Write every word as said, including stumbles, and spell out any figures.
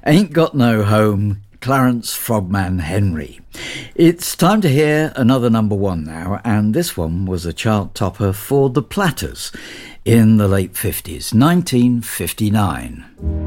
Ain't Got No Home, Clarence Frogman Henry. It's time to hear another number one now, and this one was a chart topper for the Platters in the late fifties, nineteen fifty-nine.